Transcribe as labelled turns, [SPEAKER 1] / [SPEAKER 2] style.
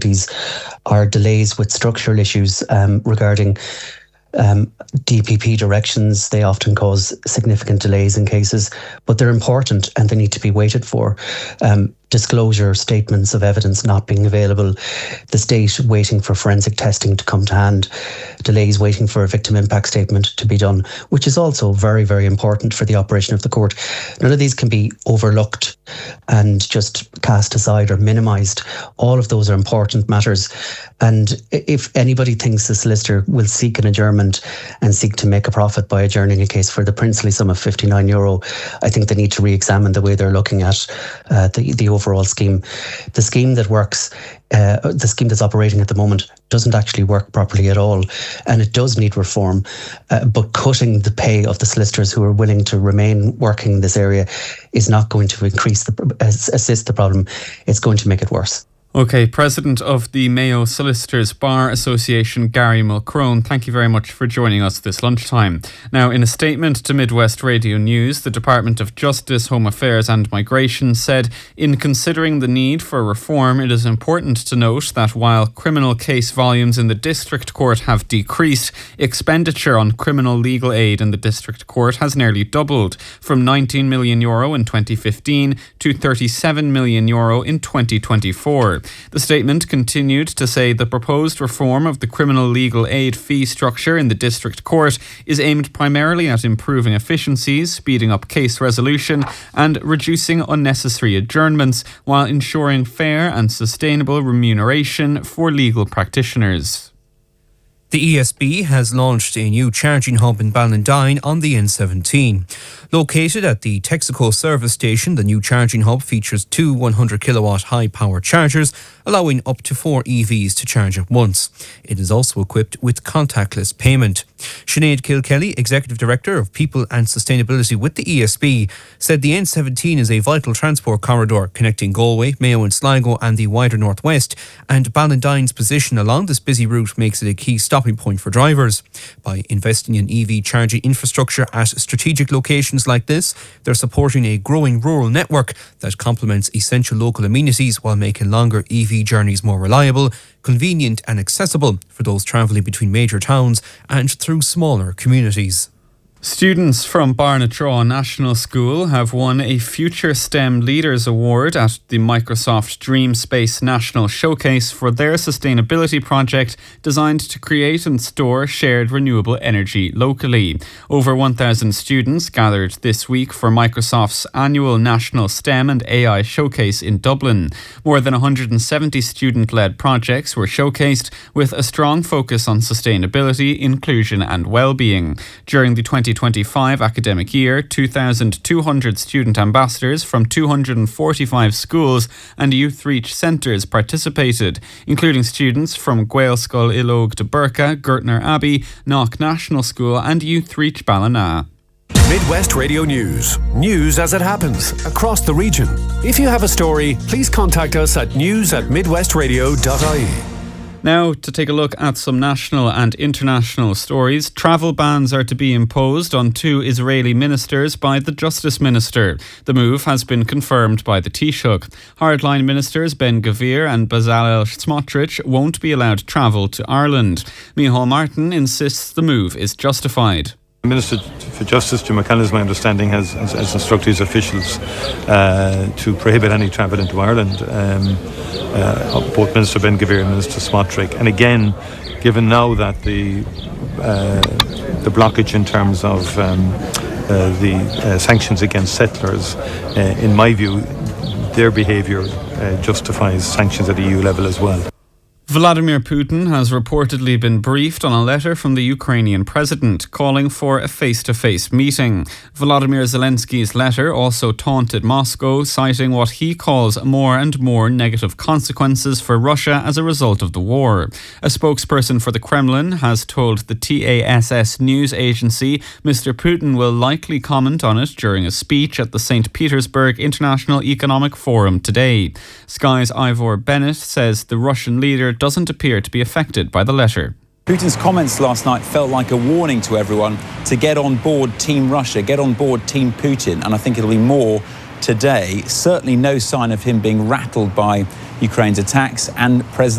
[SPEAKER 1] difficulties or delays with structural issues regarding DPP directions. They often cause significant delays in cases, but they're important and they need to be waited for. Disclosure statements of evidence not being available, the state waiting for forensic testing to come to hand, delays waiting for a victim impact statement to be done, which is also very, very important for the operation of the court. None of these can be overlooked and just cast aside or minimised. All of those are important matters. And if anybody thinks the solicitor will seek an adjournment and seek to make a profit by adjourning a case for the princely sum of €59, I think they need to re-examine the way they're looking at the overall scheme. The scheme that works, the scheme that's operating at the moment, doesn't actually work properly at all, and it does need reform. But cutting the pay of the solicitors who are willing to remain working in this area is not going to assist the problem. It's going to make it worse.
[SPEAKER 2] OK, President of the Mayo Solicitors Bar Association, Gary Mulcrone, thank you very much for joining us this lunchtime. Now, in a statement to Midwest Radio News, the Department of Justice, Home Affairs and Migration said, in considering the need for reform, it is important to note that while criminal case volumes in the District Court have decreased, expenditure on criminal legal aid in the District Court has nearly doubled, from €19 million in 2015 to €37 million in 2024. The statement continued to say the proposed reform of the criminal legal aid fee structure in the District Court is aimed primarily at improving efficiencies, speeding up case resolution and reducing unnecessary adjournments while ensuring fair and sustainable remuneration for legal practitioners.
[SPEAKER 3] The ESB has launched a new charging hub in Ballandine on the N17. Located at the Texaco service station, the new charging hub features two 100-kilowatt high-power chargers, allowing up to 4 EVs to charge at once. It is also equipped with contactless payment. Sinead Kilkelly, Executive Director of People and Sustainability with the ESB, said the N17 is a vital transport corridor connecting Galway, Mayo and Sligo and the wider northwest, and Ballandine's position along this busy route makes it a key stopping point for drivers. By investing in EV charging infrastructure at strategic locations like this, they're supporting a growing rural network that complements essential local amenities while making longer EV journeys more reliable, convenient and accessible for those travelling between major towns and through smaller communities.
[SPEAKER 2] Students from Barnatraw National School have won a Future STEM Leaders Award at the Microsoft DreamSpace National Showcase for their sustainability project designed to create and store shared renewable energy locally. Over 1,000 students gathered this week for Microsoft's annual National STEM and AI Showcase in Dublin. More than 170 student-led projects were showcased with a strong focus on sustainability, inclusion and well-being. During the 2025 academic year, 2,200 student ambassadors from 245 schools and youth reach centres participated, including students from Gaelscoil Ilog de Burka, Gertner Abbey, Knock National School and Youth Reach Ballina.
[SPEAKER 4] Midwest Radio News. News as it happens across the region. If you have a story, please contact us at news@midwestradio.ie.
[SPEAKER 2] Now, to take a look at some national and international stories. Travel bans are to be imposed on 2 Israeli ministers by the Justice Minister. The move has been confirmed by the Taoiseach. Hardline ministers Ben Gvir and Bezalel Smotrich won't be allowed to travel to Ireland. Micheál Martin insists the move is justified.
[SPEAKER 5] The Minister for Justice, Jim McCann, is my understanding, has instructed his officials to prohibit any travel into Ireland. Both Minister Ben Gvir and Minister Smotrich. And again, given now that the blockage in terms of the sanctions against settlers, in my view, their behaviour justifies sanctions at EU level as well.
[SPEAKER 2] Vladimir Putin has reportedly been briefed on a letter from the Ukrainian president calling for a face-to-face meeting. Volodymyr Zelensky's letter also taunted Moscow, citing what he calls more and more negative consequences for Russia as a result of the war. A spokesperson for the Kremlin has told the TASS news agency Mr. Putin will likely comment on it during a speech at the St. Petersburg International Economic Forum today. Sky's Ivor Bennett says the Russian leader doesn't appear to be affected by the letter.
[SPEAKER 6] Putin's comments last night felt like a warning to everyone to get on board Team Russia, get on board Team Putin, and I think it'll be more today. Certainly no sign of him being rattled by Ukraine's attacks, and President